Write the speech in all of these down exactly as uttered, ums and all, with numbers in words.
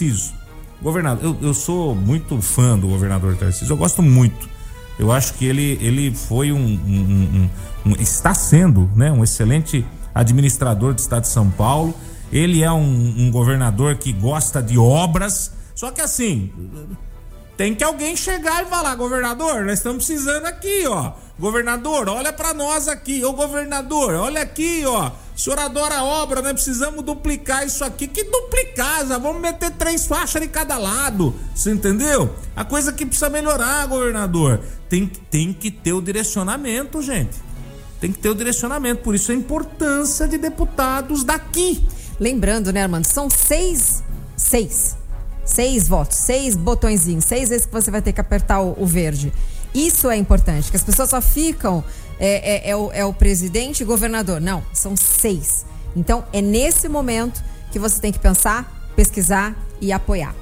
Tarcísio. Governador, eu, eu sou muito fã do governador Tarcísio, eu gosto muito. Eu acho que ele, ele foi um, um, um, um está sendo, né, um excelente administrador do estado de São Paulo. Ele é um, um governador que gosta de obras, só que assim, tem que alguém chegar e falar: governador, nós estamos precisando aqui, ó. Governador, olha pra nós aqui. Ô governador, olha aqui, ó. O senhor adora obra, nós precisamos duplicar isso aqui. Que duplicar? Já vamos meter três faixas de cada lado. Você entendeu? A coisa que precisa melhorar, governador. Tem, tem que ter o direcionamento, gente. Tem que ter o direcionamento. Por isso a importância de deputados daqui. Lembrando, né, Armando? São seis. Seis. Seis votos, seis botõezinhos, seis vezes que você vai ter que apertar o, o verde. Isso é importante, que as pessoas só ficam, é, é, é, o, é o presidente e governador. Não, são seis. Então, é nesse momento que você tem que pensar, pesquisar e apoiar.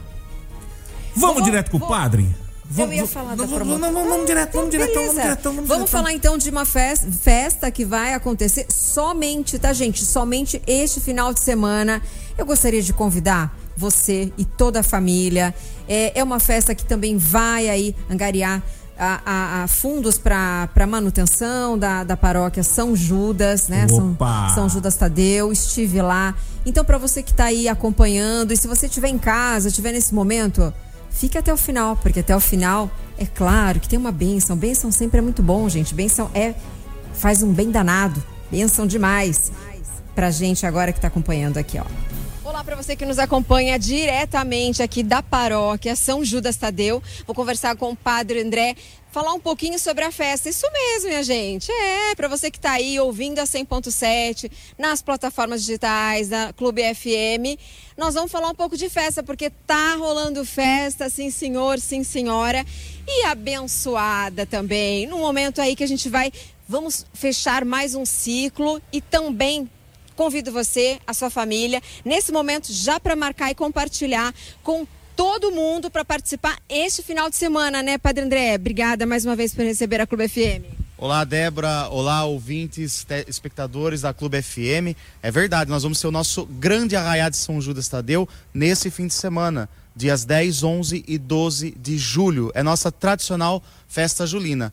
Vamos vou, direto com vou, o padre? Eu ia falar da promoção. Não, não, vamos direto, vamos direto, vamos direto. Vamos, vamos falar então de uma festa, festa que vai acontecer somente, tá, gente? Somente este final de semana. Eu gostaria de convidar você e toda a família. É, é uma festa que também vai aí angariar a, a, a fundos para manutenção da, da paróquia São Judas, né? São, São Judas Tadeu. Estive lá. Então, para você que está aí acompanhando, e se você estiver em casa, estiver nesse momento, fique até o final, porque até o final, é claro que tem uma bênção. Bênção sempre é muito bom, gente. Bênção é, faz um bem danado. Bênção demais pra gente agora que está acompanhando aqui, ó. Olá para você que nos acompanha diretamente aqui da paróquia São Judas Tadeu. Vou conversar com o Padre André, falar um pouquinho sobre a festa. Isso mesmo, minha gente. É, para você que está aí ouvindo a cem ponto sete, nas plataformas digitais, da Clube F M, nós vamos falar um pouco de festa, porque tá rolando festa, sim senhor, sim senhora, e abençoada também. No momento aí que a gente vai, vamos fechar mais um ciclo e também convido você, a sua família, nesse momento já para marcar e compartilhar com todo mundo para participar este final de semana, né, Padre André? Obrigada mais uma vez por receber a Clube F M. Olá, Débora. Olá, ouvintes, espectadores da Clube F M. É verdade, nós vamos ter o nosso grande arraiá de São Judas Tadeu nesse fim de semana, dias dez, onze e doze de julho. É nossa tradicional festa julina.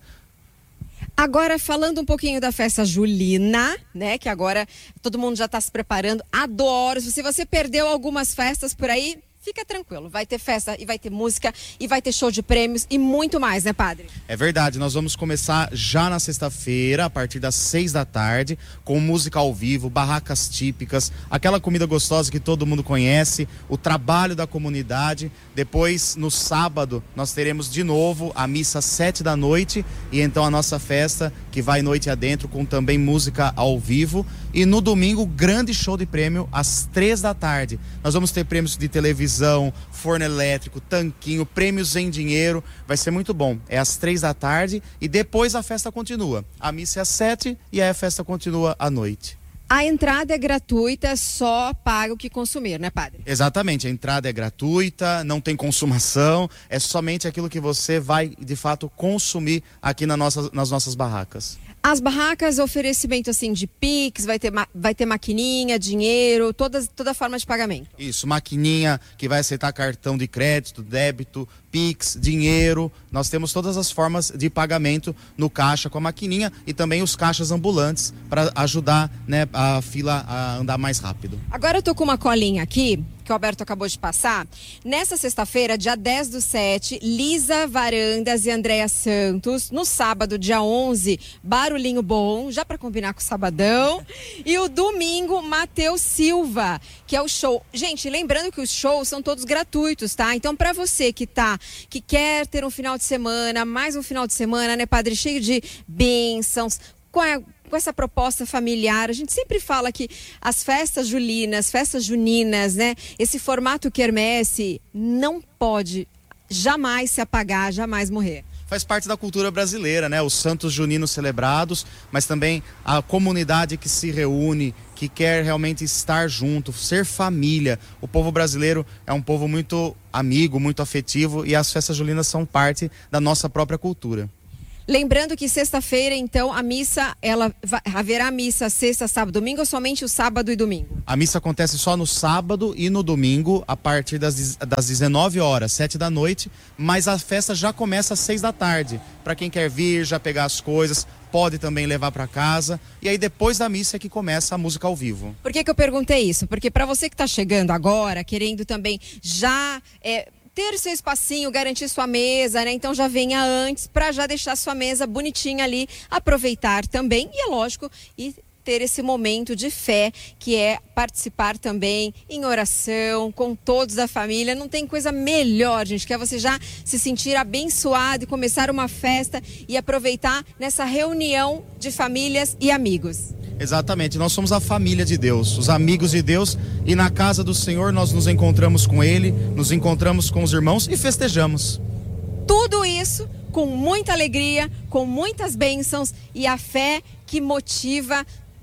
Agora, falando um pouquinho da festa julina, né, que agora todo mundo já está se preparando, adoro. Se você perdeu algumas festas por aí, fica tranquilo, vai ter festa e vai ter música e vai ter show de prêmios e muito mais, né, Padre? É verdade, nós vamos começar já na sexta-feira, a partir das seis da tarde, com música ao vivo, barracas típicas, aquela comida gostosa que todo mundo conhece, o trabalho da comunidade. Depois, no sábado, nós teremos de novo a missa às sete da noite e então a nossa festa, que vai noite adentro, com também música ao vivo. E no domingo, grande show de prêmio às três da tarde. Nós vamos ter prêmios de televisão, forno elétrico, tanquinho, prêmios em dinheiro. Vai ser muito bom. É às três da tarde e depois a festa continua. A missa é às sete e aí a festa continua à noite. A entrada é gratuita, só paga o que consumir, né, Padre? Exatamente, a entrada é gratuita, não tem consumação, é somente aquilo que você vai, de fato, consumir aqui na nossa, nas nossas barracas. As barracas, oferecimento assim de Pix, vai ter, vai ter maquininha, dinheiro, todas, toda forma de pagamento. Isso, maquininha que vai aceitar cartão de crédito, débito, Pix, dinheiro. Nós temos todas as formas de pagamento no caixa com a maquininha e também os caixas ambulantes para ajudar, né, a fila a andar mais rápido. Agora eu tô com uma colinha aqui que o Alberto acabou de passar. Nessa sexta-feira, dia dez do sete, Lisa Varandas e Andréa Santos. No sábado, dia onze, Barulhinho Bom, já para combinar com o sabadão. E o domingo, Matheus Silva, que é o show. Gente, lembrando que os shows são todos gratuitos, tá? Então, para você que tá, que quer ter um final de semana, mais um final de semana, né, Padre, cheio de bênçãos, com a com essa proposta familiar, a gente sempre fala que as festas julinas, festas juninas, né? Esse formato quermesse não pode jamais se apagar, jamais morrer. Faz parte da cultura brasileira, né? Os santos juninos celebrados, mas também a comunidade que se reúne, que quer realmente estar junto, ser família. O povo brasileiro é um povo muito amigo, muito afetivo e as festas julinas são parte da nossa própria cultura. Lembrando que sexta-feira, então, a missa, ela vai, haverá missa sexta, sábado, domingo ou somente o sábado e domingo? A missa acontece só no sábado e no domingo, a partir das, das dezenove horas, sete da noite, mas a festa já começa às seis da tarde. Para quem quer vir, já pegar as coisas, pode também levar para casa. E aí depois da missa é que começa a música ao vivo. Por que que eu perguntei isso? Porque para você que está chegando agora, querendo também já... É, ter seu espacinho, garantir sua mesa, né? Então já venha antes para já deixar sua mesa bonitinha ali, aproveitar também e é lógico, e ter esse momento de fé, que é participar também em oração com todos da família. Não tem coisa melhor, gente, que é você já se sentir abençoado e começar uma festa e aproveitar nessa reunião de famílias e amigos. Exatamente, nós somos a família de Deus, os amigos de Deus, e na casa do Senhor nós nos encontramos com Ele, nos encontramos com os irmãos e festejamos. Tudo isso com muita alegria, com muitas bênçãos e a fé que motiva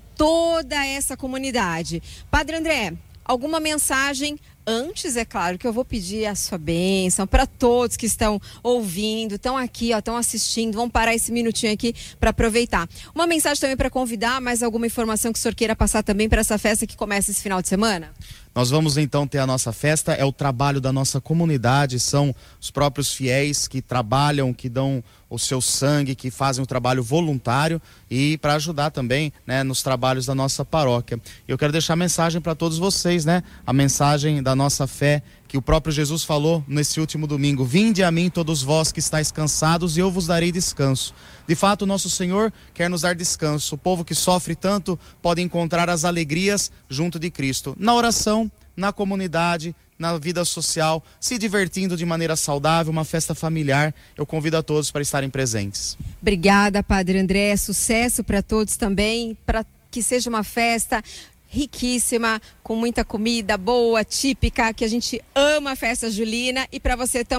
toda essa comunidade. Padre André, alguma mensagem? Antes, é claro, que eu vou pedir a sua bênção para todos que estão ouvindo, estão aqui, ó, estão assistindo, vão parar esse minutinho aqui para aproveitar. Uma mensagem também para convidar, mais alguma informação que o senhor queira passar também para essa festa que começa esse final de semana? Nós vamos então ter a nossa festa, é o trabalho da nossa comunidade, são os próprios fiéis que trabalham, que dão o seu sangue, que fazem o trabalho voluntário e para ajudar também, né, nos trabalhos da nossa paróquia. Eu quero deixar a mensagem para todos vocês, né, a mensagem da nossa fé, que o próprio Jesus falou nesse último domingo: vinde a mim todos vós que estáis cansados e eu vos darei descanso. De fato, o nosso Senhor quer nos dar descanso. O povo que sofre tanto pode encontrar as alegrias junto de Cristo, na oração, na comunidade, na vida social, se divertindo de maneira saudável, uma festa familiar. Eu convido a todos para estarem presentes. Obrigada, Padre André, sucesso para todos também, para que seja uma festa riquíssima, com muita comida boa, típica, que a gente ama a festa julina, e para você também.